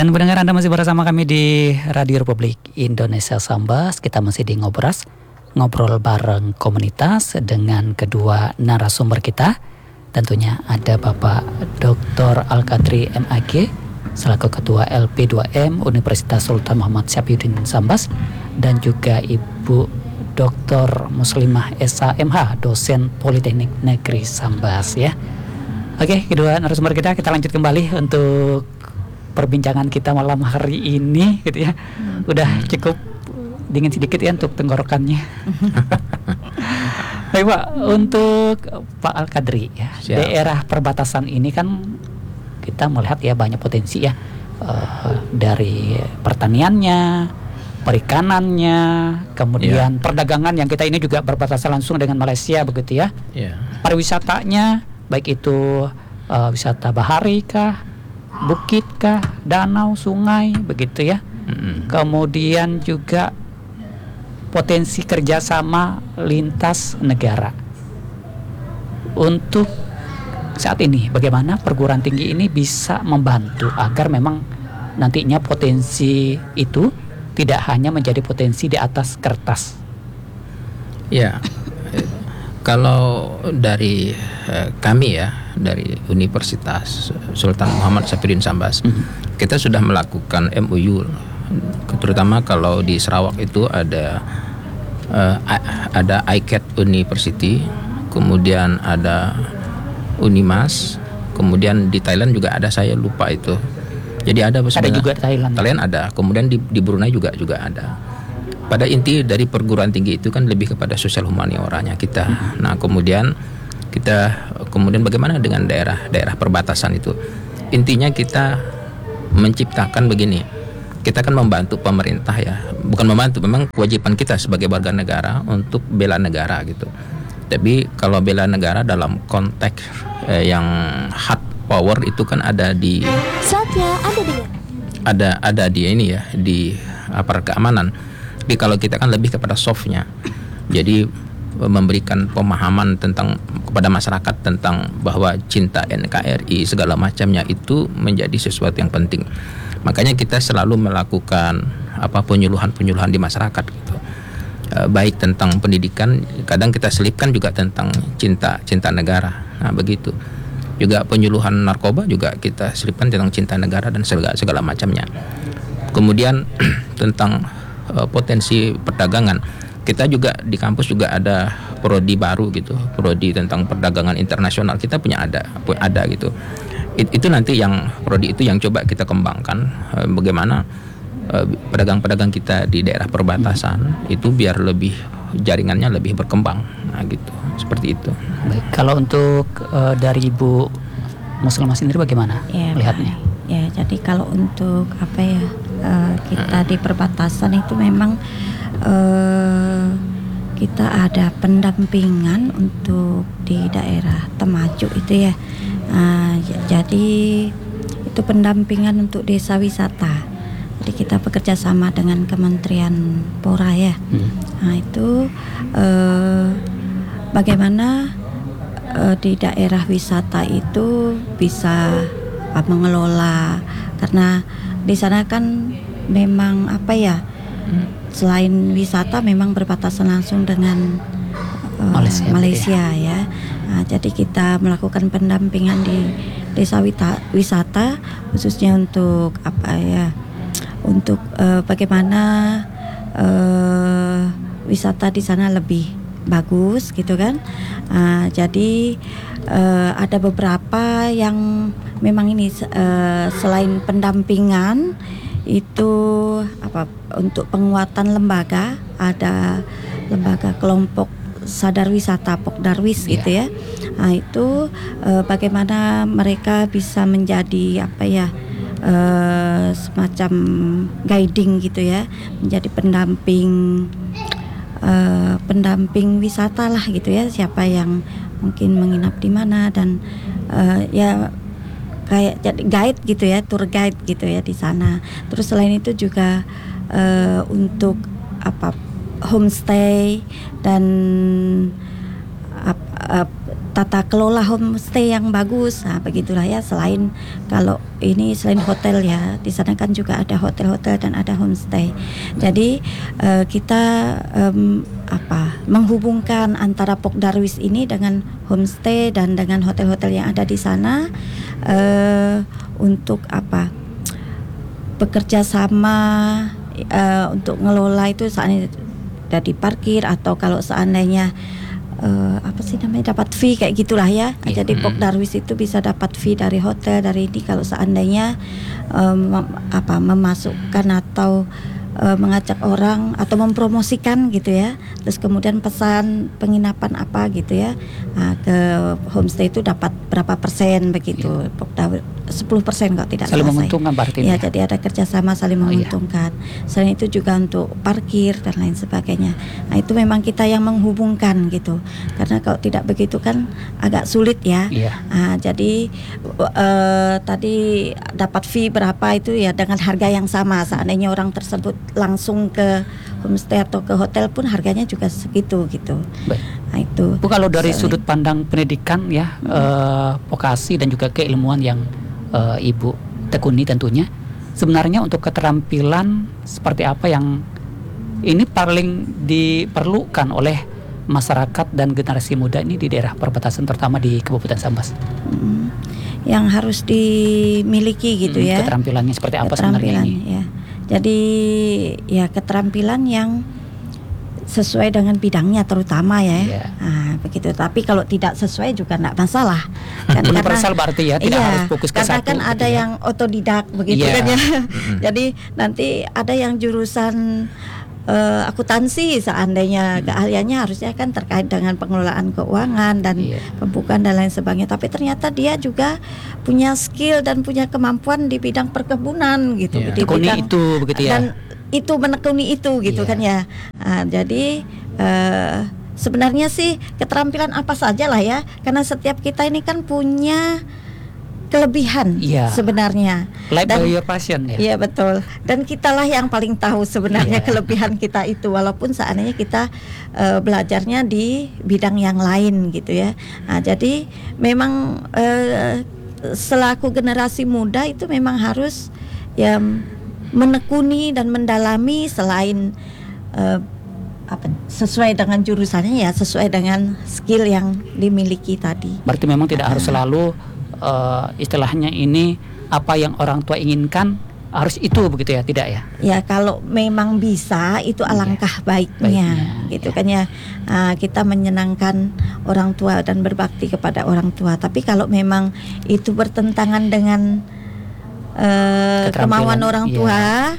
Dan pendengar, Anda masih bersama kami di Radio Republik Indonesia Sambas. Kita masih di Ngobras, ngobrol bareng komunitas dengan kedua narasumber kita. Tentunya ada Bapak Dr. Al-Qadri MAG selaku Ketua LP2M Universitas Sultan Muhammad Syafiyuddin Sambas, dan juga Ibu Dr. Muslimah Esa MH, dosen Politeknik Negeri Sambas ya. Oke, kedua narasumber kita lanjut kembali untuk perbincangan kita malam hari ini gitu ya. Udah cukup dingin sedikit ya untuk tenggorokannya. Baik Pak, untuk Pak Al-Qadri ya, daerah perbatasan ini kan kita melihat ya banyak potensi ya, dari pertaniannya, perikanannya, kemudian perdagangan yang kita ini juga berbatasan langsung dengan Malaysia begitu ya. Pariwisatanya baik itu wisata bahari kah, bukit kah, danau, sungai begitu ya. Kemudian juga potensi kerjasama lintas negara. Untuk saat ini bagaimana perguruan tinggi ini bisa membantu agar memang nantinya potensi itu tidak hanya menjadi potensi di atas kertas? Ya, kalau dari kami ya, dari Universitas Sultan Muhammad Syafiyuddin Sambas, kita sudah melakukan MOU, terutama kalau di Sarawak itu ada ICAT University, kemudian ada Unimas, kemudian di Thailand juga ada, saya lupa itu. Jadi ada juga Thailand ada, kemudian di Brunei juga ada. Pada inti dari perguruan tinggi itu kan lebih kepada sosial humanioranya kita. Nah, kemudian bagaimana dengan daerah perbatasan itu? Intinya kita menciptakan begini. Kita kan membantu pemerintah ya. Bukan membantu, memang kewajiban kita sebagai warga negara untuk bela negara gitu. Tapi kalau bela negara dalam konteks yang hard power itu kan ada di saatnya ada di ini ya, di aparat keamanan. Tapi kalau kita kan lebih kepada softnya. Jadi memberikan pemahaman kepada masyarakat tentang bahwa cinta NKRI segala macamnya itu menjadi sesuatu yang penting. Makanya kita selalu melakukan penyuluhan di masyarakat gitu. Baik tentang pendidikan, kadang kita selipkan juga tentang cinta negara. Nah, begitu. Juga penyuluhan narkoba juga kita selipkan tentang cinta negara dan segala macamnya. Kemudian tentang potensi perdagangan. Kita juga di kampus juga ada prodi baru gitu, prodi tentang perdagangan internasional. Kita punya ada gitu. Itu nanti yang prodi itu yang coba kita kembangkan, bagaimana pedagang-pedagang kita di daerah perbatasan itu biar lebih jaringannya lebih berkembang. Nah, gitu. Seperti itu. Baik, kalau untuk dari Ibu Muslimah sendiri bagaimana melihatnya? Ya, jadi kalau untuk kita di perbatasan itu memang kita ada pendampingan untuk di daerah Temajuk itu ya. Jadi itu pendampingan untuk desa wisata. Jadi kita bekerja sama dengan Kementerian Pora ya. Nah itu bagaimana di daerah wisata itu bisa mengelola, karena di sana kan memang selain wisata memang berbatasan langsung dengan Malaysia ya. Nah, jadi kita melakukan pendampingan di desa wisata khususnya untuk untuk bagaimana wisata di sana lebih bagus gitu kan. Jadi ada beberapa yang memang ini selain pendampingan itu untuk penguatan lembaga, ada lembaga kelompok sadar wisata Pokdarwis gitu ya. Nah itu bagaimana mereka bisa menjadi semacam guiding gitu ya, menjadi pendamping wisata lah gitu ya, siapa yang mungkin menginap di mana dan kayak jadi guide gitu ya, tour guide gitu ya di sana. Terus selain itu juga untuk homestay dan tata kelola homestay yang bagus. Nah, begitulah ya. Selain kalau ini selain hotel ya, di sana kan juga ada hotel-hotel dan ada homestay. Jadi kita menghubungkan antara Pok Darwis ini dengan homestay dan dengan hotel-hotel yang ada di sana untuk bekerja sama untuk ngelola itu seandainya dari parkir atau kalau seandainya dapat fee kayak gitulah ya. Jadi Pok Darwis itu bisa dapat fee dari hotel dari ini kalau seandainya memasukkan atau mengajak orang atau mempromosikan gitu ya. Terus kemudian pesan penginapan apa gitu ya. Ke homestay itu dapat berapa persen begitu. Pok Darwis 10% kalau tidak saling salah. Menguntungkan berarti ya. Jadi ada kerjasama saling menguntungkan. Selain itu juga untuk parkir dan lain sebagainya. Nah itu memang kita yang menghubungkan gitu. Karena kalau tidak begitu kan agak sulit ya. Jadi tadi dapat fee berapa itu ya dengan harga yang sama. Seandainya orang tersebut langsung ke homestay atau ke hotel pun harganya juga segitu gitu. Nah itu. Bu, kalau dari sudut pandang pendidikan ya, vokasi dan juga keilmuan yang Ibu tekuni tentunya, sebenarnya untuk keterampilan seperti apa yang ini paling diperlukan oleh masyarakat dan generasi muda ini di daerah perbatasan terutama di Kabupaten Sambas? Yang harus dimiliki gitu ya. Keterampilannya seperti apa sebenarnya ini? Ya. Jadi ya keterampilan yang sesuai dengan bidangnya terutama ya. Nah, begitu. Tapi kalau tidak sesuai juga enggak masalah. Universal berarti ya, tidak harus fokus ke karena satu. Kan ada yang otodidak begitu kan ya. Jadi nanti ada yang jurusan akuntansi seandainya keahliannya harusnya kan terkait dengan pengelolaan keuangan dan pembukaan dan lain sebagainya. Tapi ternyata dia juga punya skill dan punya kemampuan di bidang perkebunan gitu. Di bidang itu begitu ya. Dan itu menekuni itu gitu kan ya. Jadi sebenarnya sih keterampilan apa saja lah ya, karena setiap kita ini kan punya kelebihan sebenarnya. Life by your passion ya. Iya betul. Dan kitalah yang paling tahu sebenarnya kelebihan kita itu, walaupun seandainya kita belajarnya di bidang yang lain gitu ya. Nah, jadi memang selaku generasi muda itu memang harus ya menekuni dan mendalami selain sesuai dengan jurusannya ya, sesuai dengan skill yang dimiliki tadi. Berarti memang tidak harus selalu istilahnya ini apa yang orang tua inginkan harus itu begitu ya, tidak ya? Ya kalau memang bisa itu alangkah baiknya gitu kan ya. Kita menyenangkan orang tua dan berbakti kepada orang tua. Tapi kalau memang itu bertentangan dengan kemauan orang tua,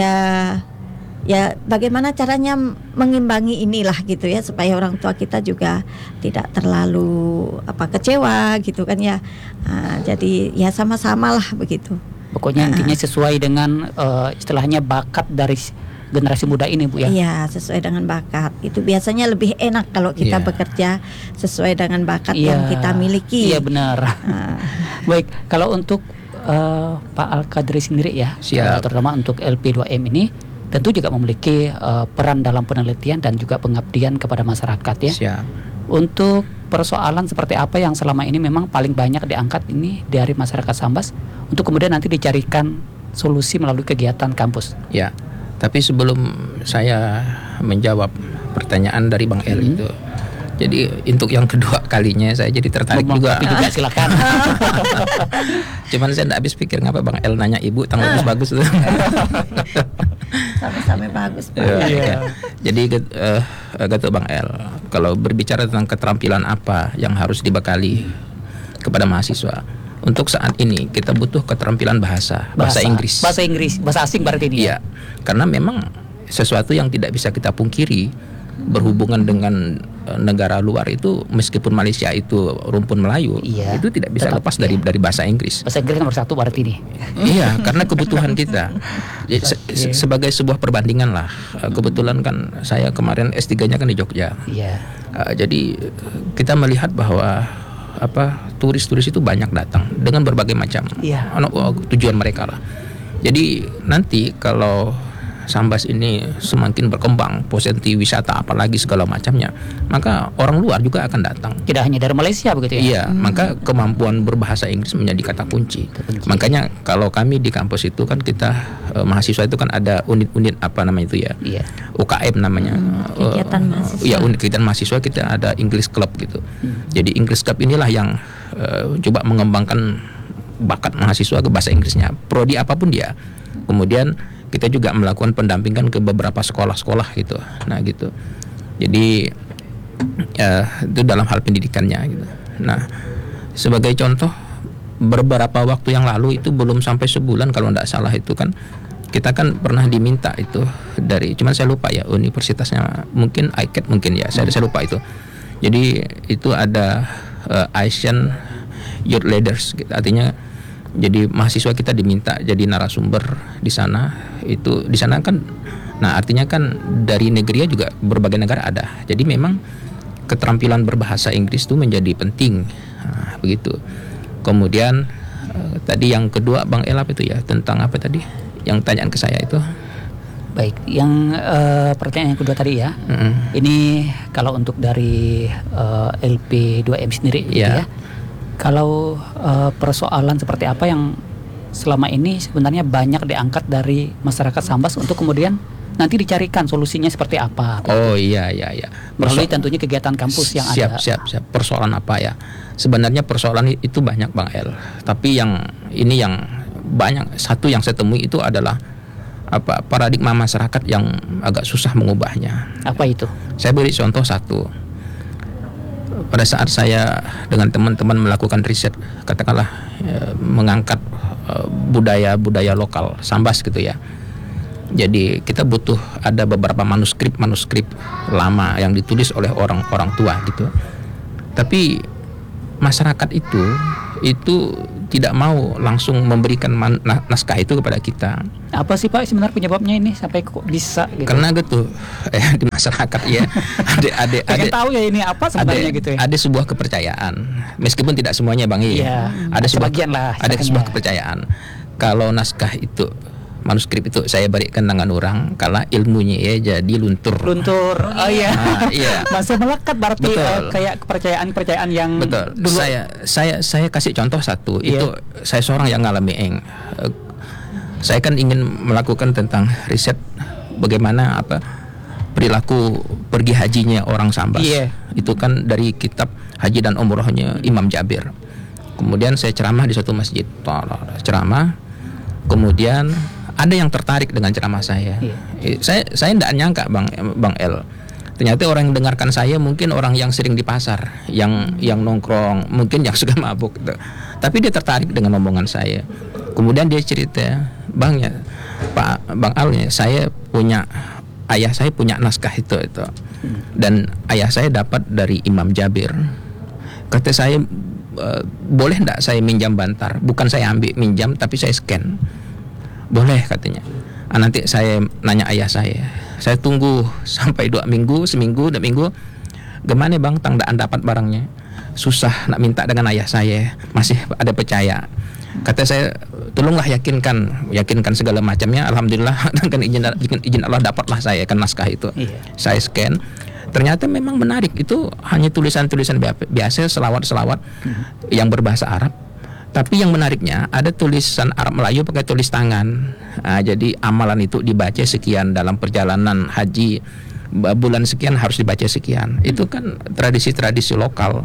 ya bagaimana caranya mengimbangi inilah gitu ya, supaya orang tua kita juga tidak terlalu kecewa gitu kan ya. Jadi ya sama-sama lah begitu. Pokoknya intinya sesuai dengan istilahnya bakat dari generasi muda ini Bu ya. Iya, sesuai dengan bakat. Itu biasanya lebih enak kalau kita bekerja sesuai dengan bakat yang kita miliki. Iya benar. Baik, kalau untuk Pak Al-Qadri sendiri ya, terutama untuk LP2M ini tentu juga memiliki peran dalam penelitian dan juga pengabdian kepada masyarakat ya. Siap. Untuk persoalan seperti apa yang selama ini memang paling banyak diangkat ini dari masyarakat Sambas untuk kemudian nanti dicarikan solusi melalui kegiatan kampus. Ya, tapi sebelum saya menjawab pertanyaan dari Bang El itu, jadi untuk yang kedua kalinya saya jadi tertarik juga. Silakan. Cuman saya tidak habis pikir ngapa Bang El nanya ibu tanggal bagus tuh. Sama-sama bagus. Jadi kata Bang El, kalau berbicara tentang keterampilan apa yang harus dibekali kepada mahasiswa, untuk saat ini kita butuh keterampilan bahasa Inggris. Bahasa asing berarti ini. Iya, karena memang sesuatu yang tidak bisa kita pungkiri berhubungan dengan negara luar itu, meskipun Malaysia itu rumpun Melayu, itu tidak bisa lepas dari bahasa Inggris. Bahasa Inggris nomor satu berarti ini. Iya, karena kebutuhan kita. Sebagai sebuah perbandingan lah. Kebetulan kan saya kemarin S3-nya kan di Jogja. Jadi kita melihat bahwa turis-turis itu banyak datang dengan berbagai macam tujuan mereka lah. Jadi nanti kalau Sambas ini semakin berkembang, potensi wisata apalagi segala macamnya, maka orang luar juga akan datang. Tidak hanya dari Malaysia begitu ya? Iya, maka kemampuan berbahasa Inggris menjadi kata kunci. Makanya kalau kami di kampus itu kan kita mahasiswa itu kan ada unit-unit apa namanya itu ya? Iya. UKM namanya. Kegiatan mahasiswa. Ya, unit kegiatan mahasiswa kita ada English Club gitu. Jadi English Club inilah yang coba mengembangkan bakat mahasiswa ke bahasa Inggrisnya, prodi apapun dia. Kemudian kita juga melakukan pendampingan ke beberapa sekolah-sekolah gitu. Nah gitu. Jadi itu dalam hal pendidikannya gitu. Nah sebagai contoh, beberapa waktu yang lalu itu belum sampai sebulan kalau tidak salah itu kan kita kan pernah diminta itu dari, cuman saya lupa ya universitasnya, mungkin ICAT mungkin ya, saya lupa itu. Jadi itu ada Asian Youth Leaders gitu. Artinya jadi mahasiswa kita diminta jadi narasumber di sana. Itu di sana kan, nah artinya kan dari negeri juga berbagai negara ada. Jadi memang keterampilan berbahasa Inggris itu menjadi penting. Nah, begitu. Kemudian tadi yang kedua Bang Elap itu ya tentang apa tadi? Yang tanyaan ke saya itu. Baik, yang pertanyaan yang kedua tadi ya. Ini kalau untuk dari LP2M sendiri gitu ya. Kalau persoalan seperti apa yang selama ini sebenarnya banyak diangkat dari masyarakat Sambas untuk kemudian nanti dicarikan solusinya seperti apa? Oh iya. Melalui tentunya kegiatan kampus yang ada. Siap. Persoalan apa ya? Sebenarnya persoalan itu banyak Bang El. Tapi yang ini yang banyak, satu yang saya temui itu adalah apa, paradigma masyarakat yang agak susah mengubahnya. Apa itu? Saya beri contoh satu. Pada saat saya dengan teman-teman melakukan riset, katakanlah mengangkat budaya lokal Sambas gitu ya. Jadi kita butuh ada beberapa manuskrip lama yang ditulis oleh orang tua gitu. Tapi masyarakat itu tidak mau langsung memberikan naskah itu kepada kita. Apa sih Pak sebenarnya penyebabnya ini sampai kok bisa gitu? Karena gitu di masyarakat ya pengen tahu ya ini apa sebenarnya gitu ya. Ada sebuah kepercayaan, meskipun tidak semuanya Bang Iya, ada sebuah sebagian kepercayaan. Kalau naskah itu, manuskrip itu saya berikan tangan orang, kalau ilmunya ya jadi luntur. Oh iya. Iya. Masih melekat berarti kayak kepercayaan yang betul. Dulu. Saya kasih contoh satu. Itu saya seorang yang ngalami saya kan ingin melakukan tentang riset bagaimana perilaku pergi hajinya orang Sambas. Itu kan dari kitab Haji dan Umrohnya Imam Jabir. Kemudian saya ceramah di suatu masjid. Ceramah. Kemudian ada yang tertarik dengan ceramah saya. Saya tidak nyangka Bang El. Ternyata orang yang dengarkan saya mungkin orang yang sering di pasar, yang nongkrong, mungkin yang suka mabuk gitu. Tapi dia tertarik dengan omongan saya. Kemudian dia cerita, Bang Al, ayah saya punya naskah itu. Dan ayah saya dapat dari Imam Jabir. Kata saya, boleh enggak saya minjam bantar? Bukan saya ambil minjam, tapi saya scan. Boleh katanya. Nanti saya nanya ayah saya tunggu sampai 2 minggu, seminggu, 2 minggu. Gimana Bang, tangdaan dapat barangnya? Susah nak minta dengan ayah saya, masih ada percaya. Kata saya, tolonglah yakinkan segala macamnya. Alhamdulillah dengan izin Allah dapatlah saya kan naskah itu. Saya scan. Ternyata memang menarik, itu hanya tulisan-tulisan biasa, selawat-selawat yang berbahasa Arab. Tapi yang menariknya ada tulisan Arab Melayu pakai tulis tangan. Jadi amalan itu dibaca sekian, dalam perjalanan haji bulan sekian harus dibaca sekian. Itu kan tradisi-tradisi lokal,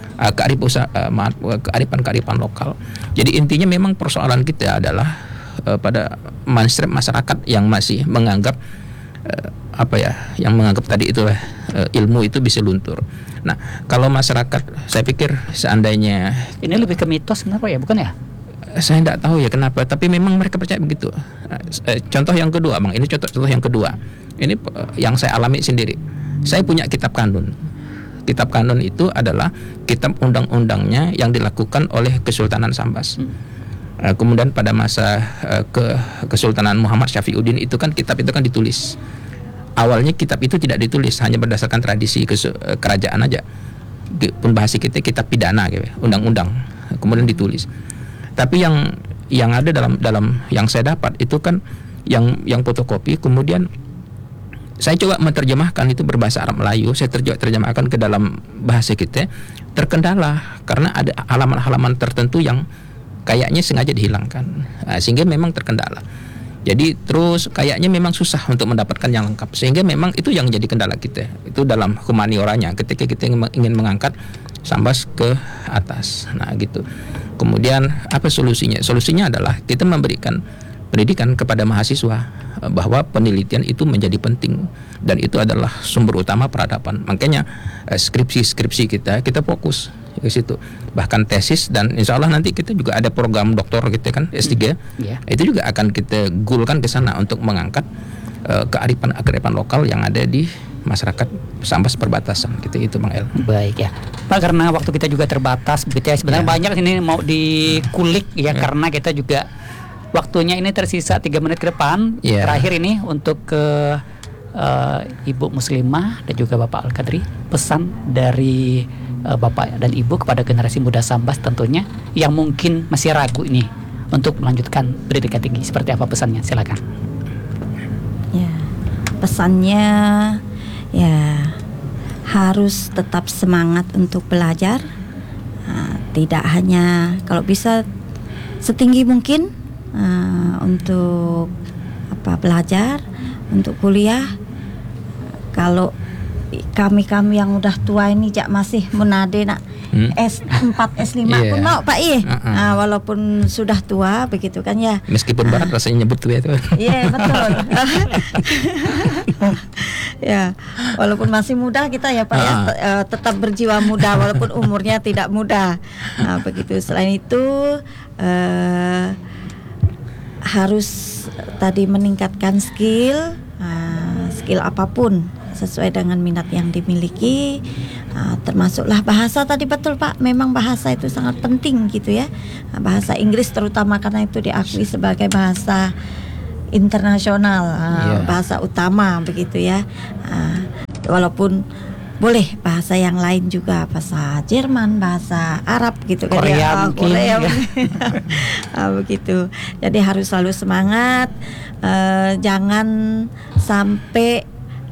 kearifan lokal. Jadi intinya memang persoalan kita adalah pada mindset masyarakat yang masih menganggap yang menganggap tadi itu ilmu itu bisa luntur. Nah, kalau masyarakat, saya pikir seandainya ini lebih ke mitos kenapa ya, bukan ya? Saya tidak tahu ya kenapa, tapi memang mereka percaya begitu. Contoh yang kedua, Bang, ini contoh yang kedua. Ini yang saya alami sendiri. Saya punya kitab kanun. Kitab kanun itu adalah kitab undang-undangnya yang dilakukan oleh Kesultanan Sambas. Kemudian pada masa Kesultanan Muhammad Syafiuddin itu kan kitab itu kan ditulis. Awalnya kitab itu tidak ditulis, hanya berdasarkan tradisi kerajaan aja. Pun bahasa kita kitab pidana gitu, undang-undang. Kemudian ditulis. Tapi yang ada dalam yang saya dapat itu kan yang fotokopi. Kemudian saya coba menerjemahkan itu berbahasa Arab Melayu, saya terjemahkan ke dalam bahasa kita, terkendala karena ada halaman-halaman tertentu yang kayaknya sengaja dihilangkan, sehingga memang terkendala. Jadi terus kayaknya memang susah untuk mendapatkan yang lengkap, sehingga memang itu yang jadi kendala kita. Itu dalam humanioranya ketika kita ingin mengangkat Sambas ke atas. Nah gitu. Kemudian apa solusinya? Solusinya adalah kita memberikan pendidikan kepada mahasiswa bahwa penelitian itu menjadi penting dan itu adalah sumber utama peradaban. Makanya skripsi kita fokus ke situ. Bahkan tesis, dan insya Allah nanti kita juga ada program doktor kita kan S3. Itu juga akan kita goalkan ke sana untuk mengangkat kearifan lokal yang ada di masyarakat Sambas perbatasan gitu, itu Bang El. Baik ya Pak, karena waktu kita juga terbatas begitu ya. Sebenarnya banyak ini mau dikulik ya, karena kita juga waktunya ini tersisa 3 menit ke depan. Terakhir ini untuk ke Ibu Muslimah dan juga Bapak Al-Qadri, pesan dari Bapak dan Ibu kepada generasi muda Sambas tentunya yang mungkin masih ragu ini untuk melanjutkan pendidikan tinggi, seperti apa pesannya? Silakan. Ya, pesannya ya harus tetap semangat untuk belajar. Tidak hanya, kalau bisa setinggi mungkin untuk belajar, untuk kuliah. Kalau kami yang udah tua ini masih menade nak S4 S5 pun mau Pak walaupun sudah tua begitu kan ya. Meskipun berat rasanya nyebut tua itu. Iya betul. Ya, walaupun masih muda kita ya Pak tetap berjiwa muda walaupun umurnya tidak muda. Nah, begitu. Selain itu harus tadi meningkatkan skill apapun sesuai dengan minat yang dimiliki, termasuklah bahasa tadi. Betul Pak, memang bahasa itu sangat penting gitu ya. Bahasa Inggris terutama karena itu diakui sebagai bahasa internasional, bahasa utama begitu ya. Walaupun boleh bahasa yang lain juga, bahasa Jerman, bahasa Arab gitu kan ya, Korea begitu. Jadi harus selalu semangat, jangan sampai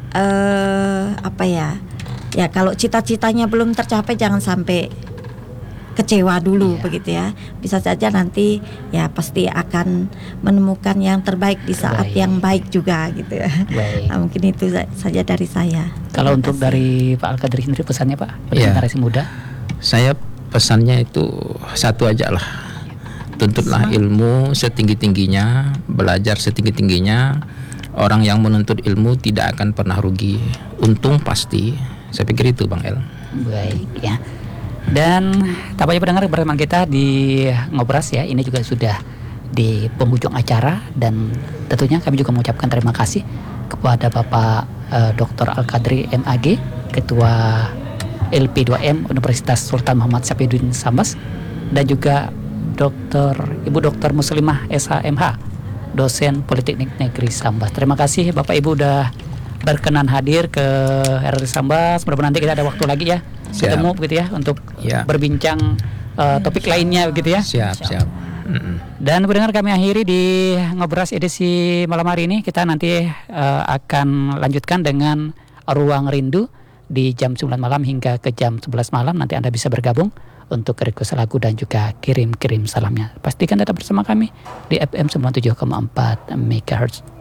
kalau cita-citanya belum tercapai jangan sampai kecewa dulu begitu ya. Bisa saja nanti ya pasti akan menemukan yang terbaik di saat yang baik juga gitu ya. Nah, mungkin itu saja dari saya. Kalau untuk dari Pak Al-Qadri sendiri pesannya Pak, generasi muda? Saya pesannya itu satu aja lah. Tuntutlah ilmu setinggi-tingginya, belajar setinggi-tingginya. Orang yang menuntut ilmu tidak akan pernah rugi, untung pasti. Saya pikir itu Bang El. Baik ya. Dan tak banyak pendengar bersama kita di Ngobras ya. Ini juga sudah di penghujung acara, dan tentunya kami juga mengucapkan terima kasih kepada Bapak Dr. Al-Qadri MAG, Ketua LP2M Universitas Sultan Muhammad Sapieddin Sambas, dan juga Ibu Dr. Muslimah SHMH, dosen Politeknik Negeri Sambas. Terima kasih Bapak Ibu udah berkenan hadir ke RRI Sambas. Mudah-mudahan nanti kita ada waktu lagi ya ketemu begitu ya untuk berbincang topik lainnya begitu ya. Siap. Dan pendengar, kami akhiri di Ngobras edisi malam hari ini. Kita nanti akan lanjutkan dengan Ruang Rindu di jam 9 malam hingga ke jam 11 malam. Nanti Anda bisa bergabung untuk request lagu dan juga kirim salamnya. Pastikan tetap bersama kami di FM 97,4 MHz.